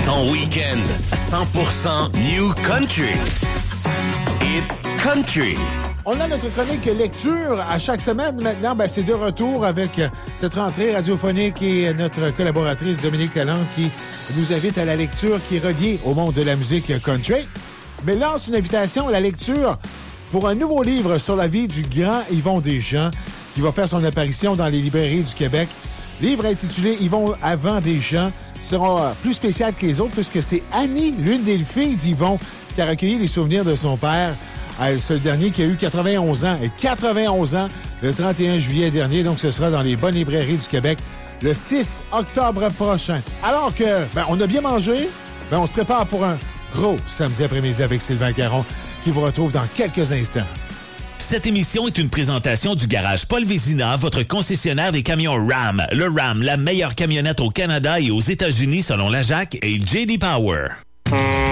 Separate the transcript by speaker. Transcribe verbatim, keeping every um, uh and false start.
Speaker 1: Ton week-end cent pour cent New Country. Hit Country.
Speaker 2: On a notre chronique lecture à chaque semaine. Maintenant, ben, c'est de retour avec cette rentrée radiophonique et notre collaboratrice Dominique Lalande qui nous invite à la lecture qui est reliée au monde de la musique country. Mais lance une invitation à la lecture pour un nouveau livre sur la vie du grand Yvon Deschamps qui va faire son apparition dans les librairies du Québec. Livre intitulé Yvon avant Deschamps sera plus spécial que les autres puisque c'est Annie, l'une des filles d'Yvon, qui a recueilli les souvenirs de son père. Ce dernier qui a eu quatre-vingt-onze ans. Et quatre-vingt-onze ans le trente et un juillet dernier. Donc, ce sera dans les bonnes librairies du Québec le six octobre prochain. Alors que, ben, on a bien mangé. Ben, on se prépare pour un gros samedi après-midi avec Sylvain Caron qui vous retrouve dans quelques instants.
Speaker 3: Cette émission est une présentation du garage Paul Vézina, votre concessionnaire des camions Ram. Le Ram, la meilleure camionnette au Canada et aux États-Unis selon la J A C et J D Power.